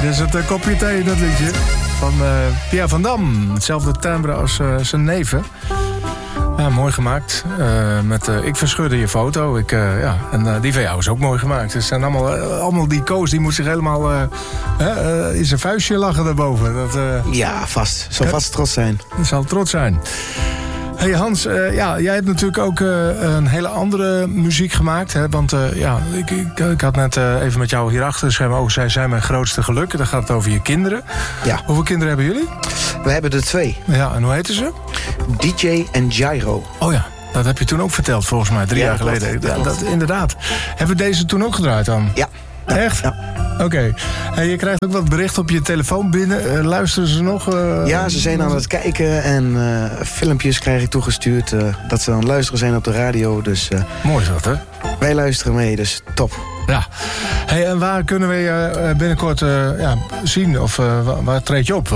Dit is het kopje thee, dat liedje. Van Pierre van Dam. Hetzelfde timbre als zijn neven. Ja, mooi gemaakt. Met Ik verscheurde je foto. En die van jou is ook mooi gemaakt. Het zijn allemaal die Koos, die moet zich helemaal in zijn vuistje lachen daarboven. Ja, vast. Zal vast trots zijn. Die zal trots zijn. Hey Hans, jij hebt natuurlijk ook een hele andere muziek gemaakt. Hè? Want ik had net even met jou hierachter geschreven. Oh, zij zijn mijn grootste geluk. Dan gaat het over je kinderen. Ja. Hoeveel kinderen hebben jullie? We hebben er 2. Ja, en hoe heten ze? DJ en Gyro. Oh ja, dat heb je toen ook verteld volgens mij, 3 jaar geleden. Dat, inderdaad. Hebben we deze toen ook gedraaid dan? Ja. Echt? Ja. Oké. En je krijgt ook wat bericht op je telefoon binnen. Luisteren ze nog? Ja, ze zijn aan het kijken en filmpjes krijg ik toegestuurd. Dat ze aan het luisteren zijn op de radio. Dus, mooi is dat, hè? Wij luisteren mee, dus top. Ja. Hey, en waar kunnen we je binnenkort zien? Of waar treed je op?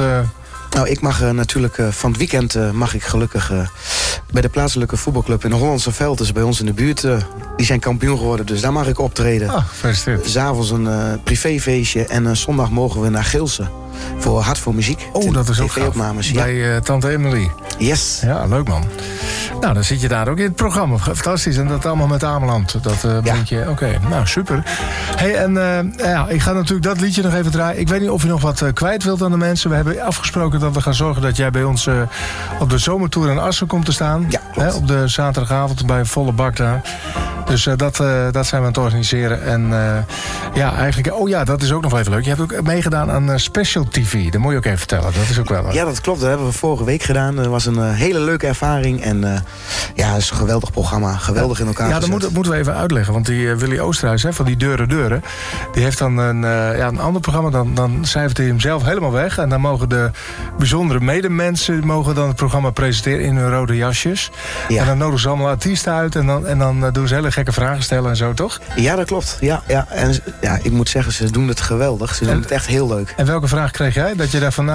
Nou, ik mag natuurlijk van het weekend mag ik gelukkig bij de plaatselijke voetbalclub in de Hollandse Veld, dus bij ons in de buurt. Die zijn kampioen geworden, dus daar mag ik optreden. Ah, gefeliciteerd. 'S Avonds een privéfeestje en zondag mogen we naar Gilsen voor Hart voor Muziek. Oh, dat is ook TV-opnames. Bij Tante Emily. Yes. Ja, leuk man. Nou, dan zit je daar ook in het programma. Fantastisch. En dat allemaal met Ameland. Dat denk je. Oké, nou super. Hey, en ik ga natuurlijk dat liedje nog even draaien. Ik weet niet of je nog wat kwijt wilt aan de mensen. We hebben afgesproken dat we gaan zorgen dat jij bij ons op de zomertour in Assen komt te staan. Ja, klopt. Op de zaterdagavond bij een volle bak daar. Dus dat zijn we aan het organiseren. En eigenlijk... dat is ook nog wel even leuk. Je hebt ook meegedaan aan Special TV. Dat moet je ook even vertellen. Dat is ook wel... Ja, dat klopt. Dat hebben we vorige week gedaan. Dat was een hele leuke ervaring. En het is een geweldig programma. Geweldig in elkaar gezet. Ja, dat moeten we even uitleggen. Want die Willy Oosterhuis, van die Deuren... die heeft dan een ander programma. Dan cijfert hij hem zelf helemaal weg. En dan mogen de bijzondere medemensen dan het programma presenteren in hun rode jasjes. Ja. En dan nodigen ze allemaal artiesten uit. En dan doen ze hele gekke vragen stellen en zo, toch? Ja, dat klopt. Ja. En ik moet zeggen, ze doen het geweldig. Ze doen het echt heel leuk. En welke vraag kreeg jij? Dat je daar van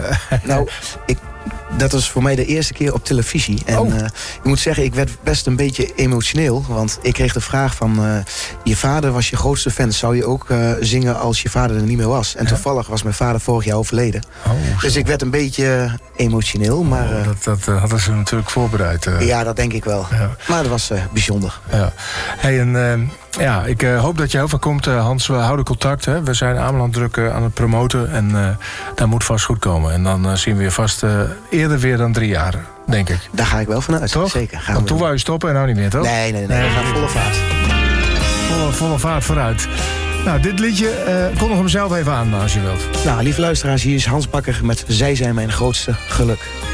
dat was voor mij de eerste keer op televisie. En ik moet zeggen, ik werd best een beetje emotioneel. Want ik kreeg de vraag van... je vader was je grootste fan. Zou je ook zingen als je vader er niet meer was? En toevallig was mijn vader vorig jaar overleden. Dus ik werd een beetje emotioneel. Maar, dat hadden ze natuurlijk voorbereid. Ja, dat denk ik wel. Ja. Maar dat was bijzonder. Ja. Hey, ik hoop dat je heel veel komt, Hans. We houden contact. Hè. We zijn Ameland druk aan het promoten. En dat moet vast goed komen. En dan zien we je vast eerder weer dan 3 jaar, denk ik. Daar ga ik wel vanuit. Toch? Zeker. Want toen wou je stoppen en nou niet meer, toch? Nee. We gaan volle vaart. Volle vaart vooruit. Nou, dit liedje, kondig hem zelf even aan als je wilt. Nou, lieve luisteraars, hier is Hans Bakker met Zij zijn mijn grootste geluk.